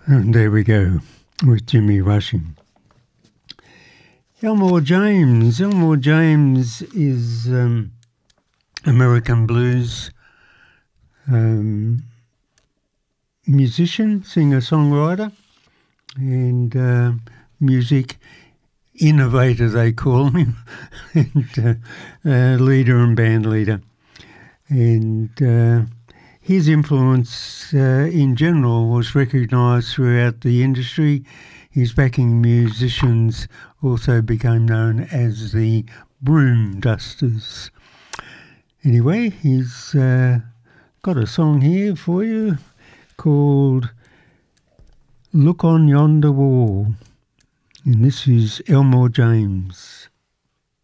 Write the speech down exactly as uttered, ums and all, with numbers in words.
And there we go with Jimmy Rushing. Elmore James. Elmore James is um, American blues um, musician, singer-songwriter, and uh, music innovator, they call him, and uh, uh, leader and band leader. And uh, his influence uh, in general was recognised throughout the industry. His backing musicians also became known as the Broom Dusters. Anyway, he's uh, got a song here for you called Look on Yonder Wall. And this is Elmore James.